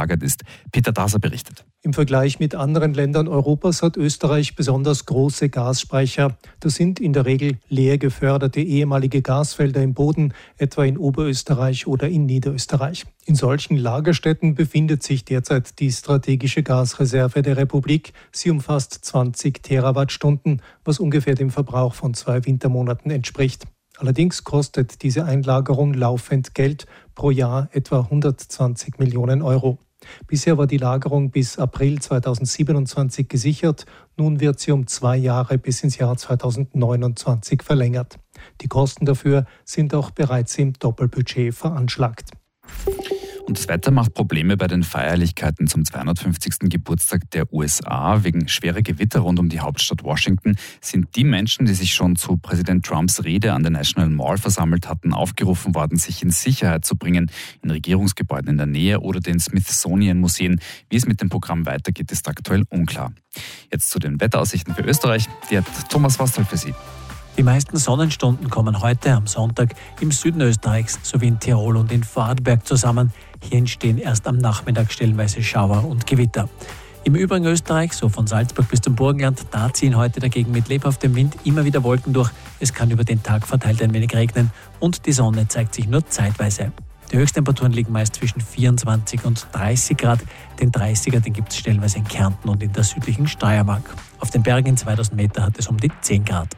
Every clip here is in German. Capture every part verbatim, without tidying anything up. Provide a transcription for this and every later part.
gelagert ist. Peter Daser berichtet. Im Vergleich mit anderen Ländern Europas hat Österreich besonders große Gasspeicher. Das sind in der Regel leer geförderte ehemalige Gasfelder im Boden, etwa in Oberösterreich oder in Niederösterreich. In solchen Lagerstätten befindet sich derzeit die strategische Gasreserve der Republik. Sie umfasst zwanzig Terawattstunden, was ungefähr dem Verbrauch von zwei Wintermonaten entspricht. Allerdings kostet diese Einlagerung laufend Geld, pro Jahr etwa hundertzwanzig Millionen Euro. Bisher war die Lagerung bis April zweitausendsiebenundzwanzig gesichert. Nun wird sie um zwei Jahre bis ins Jahr zweitausendneunundzwanzig verlängert. Die Kosten dafür sind auch bereits im Doppelbudget veranschlagt. Und das Wetter macht Probleme bei den Feierlichkeiten zum zweihundertfünfzigsten Geburtstag der U S A. Wegen schwerer Gewitter rund um die Hauptstadt Washington sind die Menschen, die sich schon zu Präsident Trumps Rede an der National Mall versammelt hatten, aufgerufen worden, sich in Sicherheit zu bringen, in Regierungsgebäuden in der Nähe oder den Smithsonian-Museen. Wie es mit dem Programm weitergeht, ist aktuell unklar. Jetzt zu den Wetteraussichten für Österreich. Die hat Thomas Wastal für Sie. Die meisten Sonnenstunden kommen heute am Sonntag im Süden Österreichs sowie in Tirol und in Vorarlberg zusammen. Hier entstehen erst am Nachmittag stellenweise Schauer und Gewitter. Im übrigen Österreich, so von Salzburg bis zum Burgenland, da ziehen heute dagegen mit lebhaftem Wind immer wieder Wolken durch. Es kann über den Tag verteilt ein wenig regnen und die Sonne zeigt sich nur zeitweise. Die Höchsttemperaturen liegen meist zwischen vierundzwanzig und dreißig Grad. Den dreißiger, den gibt es stellenweise in Kärnten und in der südlichen Steiermark. Auf den Bergen in zweitausend Meter hat es um die zehn Grad.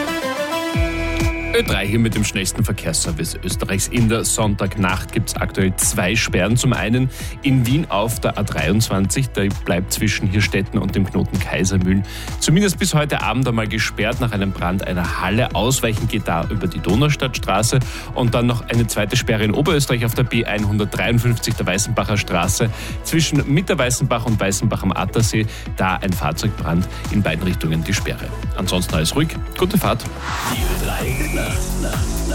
Ö drei hier mit dem schnellsten Verkehrsservice Österreichs. In der Sonntagnacht gibt es aktuell zwei Sperren. Zum einen in Wien auf der A dreiundzwanzig. Da bleibt zwischen Hirstetten und dem Knoten Kaisermühlen zumindest bis heute Abend einmal gesperrt nach einem Brand einer Halle. Ausweichen geht da über die Donaustadtstraße. Und dann noch eine zweite Sperre in Oberösterreich auf der B hundertdreiundfünfzig der Weißenbacher Straße. Zwischen Mitterweißenbach und Weißenbach am Attersee. Da ein Fahrzeugbrand, in beiden Richtungen die Sperre. Ansonsten alles ruhig. Gute Fahrt. Die Ö drei Nacht, Nacht, Nacht.